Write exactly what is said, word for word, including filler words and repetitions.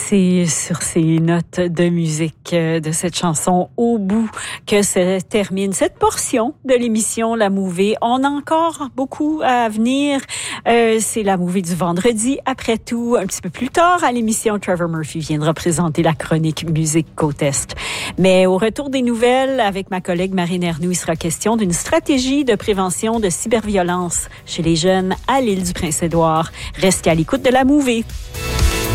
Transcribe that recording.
C'est sur ces notes de musique de cette chanson Au bout que se termine cette portion de l'émission La Mouvée. On a encore beaucoup à venir. Euh, c'est La Mouvée du vendredi. Après tout, un petit peu plus tard à l'émission, Trevor Murphy viendra présenter la chronique Musique Côte Est. Mais au retour des nouvelles, avec ma collègue Marine Ernoux, il sera question d'une stratégie de prévention de cyberviolence chez les jeunes à l'île du Prince-Édouard. Restez à l'écoute de La Mouvée.